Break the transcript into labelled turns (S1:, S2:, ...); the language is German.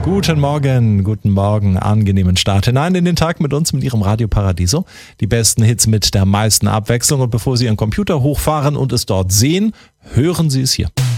S1: Guten Morgen, angenehmen Start hinein in den Tag mit uns, mit Ihrem Radio Paradiso. Die besten Hits mit der meisten Abwechslung und bevor Sie Ihren Computer hochfahren und es dort sehen, hören Sie es hier.